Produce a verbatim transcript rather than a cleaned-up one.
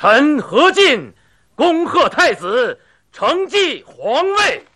臣何进恭贺太子承继皇位。